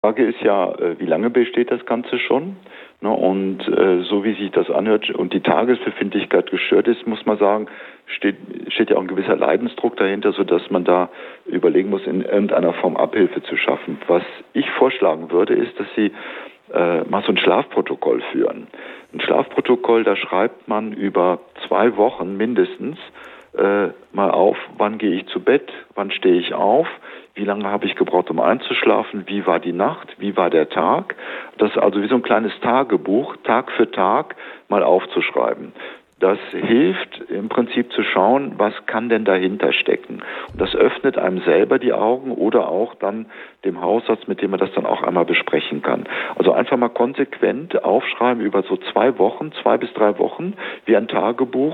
Die Frage ist ja, wie lange besteht das Ganze schon? Ne, und so wie sich das anhört und die Tagesbefindlichkeit gestört ist, muss man sagen, steht ja auch ein gewisser Leidensdruck dahinter, sodass man da überlegen muss, in irgendeiner Form Abhilfe zu schaffen. Was ich vorschlagen würde, ist, dass Sie mal so ein Schlafprotokoll führen. Ein Schlafprotokoll, da schreibt man über 2 Wochen mindestens mal auf, wann gehe ich zu Bett, wann stehe ich auf, wie lange habe ich gebraucht, um einzuschlafen, wie war die Nacht, wie war der Tag. Das ist also wie so ein kleines Tagebuch, Tag für Tag mal aufzuschreiben. Das hilft im Prinzip zu schauen, was kann denn dahinter stecken. Und das öffnet einem selber die Augen oder auch dann dem Hausarzt, mit dem man das dann auch einmal besprechen kann. Also einfach mal konsequent aufschreiben über so 2 Wochen, 2 bis 3 Wochen, wie ein Tagebuch.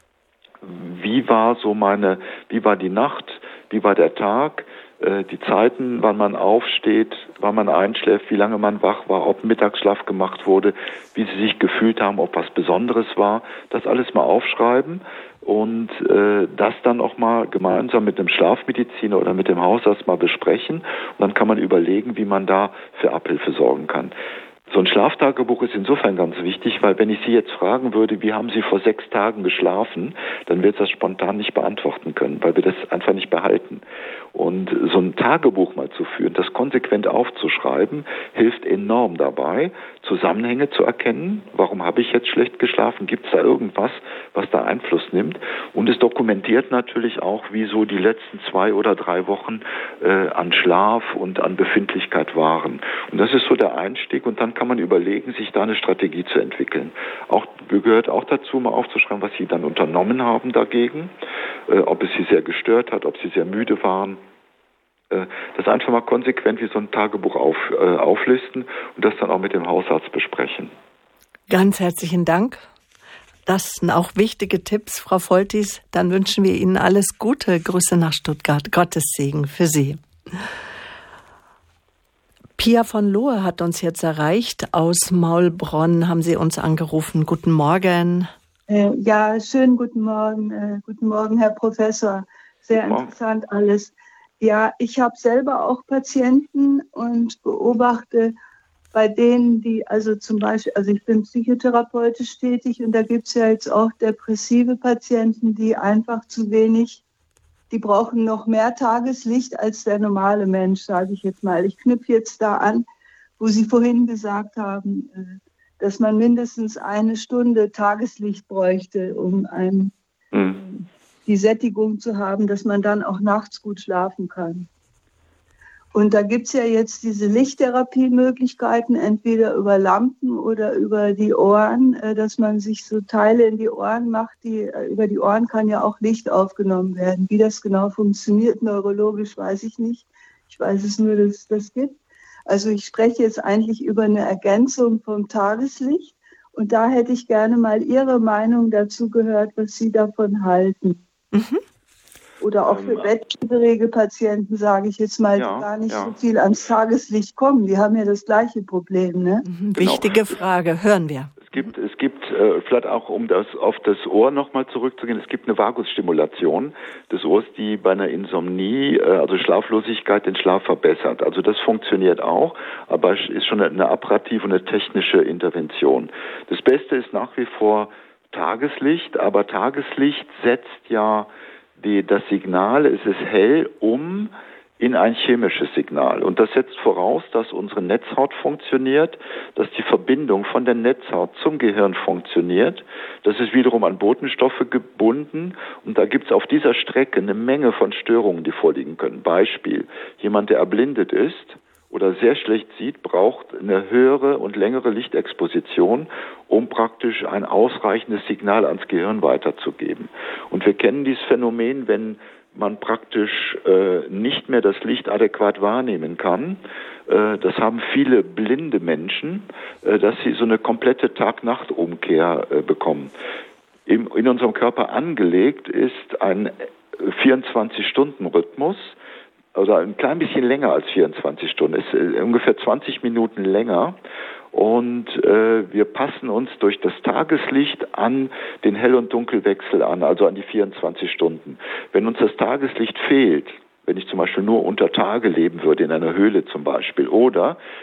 Wie war die Nacht, wie war der Tag, die Zeiten, wann man aufsteht, wann man einschläft, wie lange man wach war, ob Mittagsschlaf gemacht wurde, wie sie sich gefühlt haben, ob was Besonderes war, das alles mal aufschreiben und das dann auch mal gemeinsam mit dem Schlafmediziner oder mit dem Hausarzt mal besprechen und dann kann man überlegen, wie man da für Abhilfe sorgen kann. So ein Schlaftagebuch ist insofern ganz wichtig, weil wenn ich Sie jetzt fragen würde, wie haben Sie vor 6 Tagen geschlafen, dann wird das spontan nicht beantworten können, weil wir das einfach nicht behalten. Und so ein Tagebuch mal zu führen, das konsequent aufzuschreiben, hilft enorm dabei, Zusammenhänge zu erkennen. Warum habe ich jetzt schlecht geschlafen? Gibt es da irgendwas, was da Einfluss nimmt? Und es dokumentiert natürlich auch, wie so die letzten 2 oder 3 Wochen an Schlaf und an Befindlichkeit waren. Und das ist so der Einstieg. Und dann kann man überlegen, sich da eine Strategie zu entwickeln. Auch gehört auch dazu, mal aufzuschreiben, was Sie dann unternommen haben dagegen, ob es Sie sehr gestört hat, ob Sie sehr müde waren. Das einfach mal konsequent wie so ein Tagebuch auflisten und das dann auch mit dem Hausarzt besprechen. Ganz herzlichen Dank. Das sind auch wichtige Tipps, Frau Foltis. Dann wünschen wir Ihnen alles Gute. Grüße nach Stuttgart. Gottes Segen für Sie. Pia von Lohe hat uns jetzt erreicht. Aus Maulbronn haben Sie uns angerufen. Guten Morgen. Ja, schönen guten Morgen. Guten Morgen, Herr Professor. Sehr interessant alles. Ja, ich habe selber auch Patienten und beobachte bei denen, die also zum Beispiel, also ich bin psychotherapeutisch tätig und da gibt es ja jetzt auch depressive Patienten, die einfach zu wenig, die brauchen noch mehr Tageslicht als der normale Mensch, sage ich jetzt mal. Ich knüpfe jetzt da an, wo Sie vorhin gesagt haben, dass man mindestens 1 Stunde Tageslicht bräuchte, um die Sättigung zu haben, dass man dann auch nachts gut schlafen kann. Und da gibt es ja jetzt diese Lichttherapie-Möglichkeiten, entweder über Lampen oder über die Ohren, dass man sich so Teile in die Ohren macht. Über die Ohren kann ja auch Licht aufgenommen werden. Wie das genau funktioniert, neurologisch, weiß ich nicht. Ich weiß es nur, dass es das gibt. Also ich spreche jetzt eigentlich über eine Ergänzung vom Tageslicht. Und da hätte ich gerne mal Ihre Meinung dazu gehört, was Sie davon halten. Mhm. Oder auch für bettlägerige Patienten, sage ich jetzt mal, die gar nicht so viel ans Tageslicht kommen. Die haben ja das gleiche Problem, ne? Genau. Wichtige Frage, hören wir. Es gibt vielleicht auch, um auf das Ohr nochmal zurückzugehen, es gibt eine Vagusstimulation des Ohrs, die bei einer Insomnie, also Schlaflosigkeit, den Schlaf verbessert. Also das funktioniert auch, aber es ist schon eine apparative und eine technische Intervention. Das Beste ist nach wie vor Tageslicht, aber Tageslicht setzt ja das Signal, es ist hell, in ein chemisches Signal. Und das setzt voraus, dass unsere Netzhaut funktioniert, dass die Verbindung von der Netzhaut zum Gehirn funktioniert. Das ist wiederum an Botenstoffe gebunden. Und da gibt es auf dieser Strecke eine Menge von Störungen, die vorliegen können. Beispiel, jemand, der erblindet ist oder sehr schlecht sieht, braucht eine höhere und längere Lichtexposition, um praktisch ein ausreichendes Signal ans Gehirn weiterzugeben. Und wir kennen dieses Phänomen, wenn man praktisch nicht mehr das Licht adäquat wahrnehmen kann. Das haben viele blinde Menschen, dass sie so eine komplette Tag-Nacht-Umkehr bekommen. In unserem Körper angelegt ist ein 24-Stunden-Rhythmus, oder ein klein bisschen länger als 24 Stunden, ist ungefähr 20 Minuten länger. Und wir passen uns durch das Tageslicht an den Hell- und Dunkelwechsel an, also an die 24 Stunden. Wenn uns das Tageslicht fehlt, wenn ich zum Beispiel nur unter Tage leben würde, in einer Höhle zum Beispiel. Oder